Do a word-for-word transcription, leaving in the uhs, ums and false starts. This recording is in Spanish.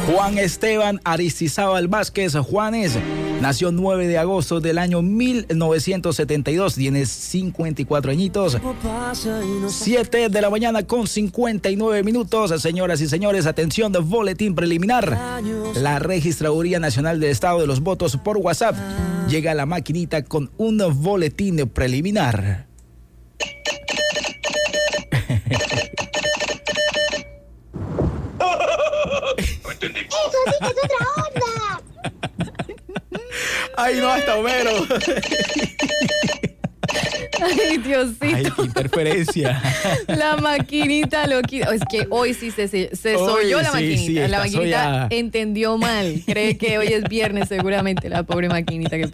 Juan Esteban Aristizábal Vázquez Juanes nació nueve de agosto del año mil novecientos setenta y dos, tiene cincuenta y cuatro añitos. siete de la mañana con cincuenta y nueve minutos. Señoras y señores, atención, boletín preliminar. La Registraduría Nacional del Estado de los Votos por WhatsApp llega a la maquinita con un boletín preliminar. No entendí. Eso sí que es otra onda. Ay, no, hasta Homero. Ay, Diosito. Ay, qué interferencia. La maquinita loquita. Es que hoy sí se, se, se Hoy soyó la sí, maquinita. sí, la está maquinita soyada. entendió mal. Cree que hoy es viernes seguramente, la pobre maquinita. Que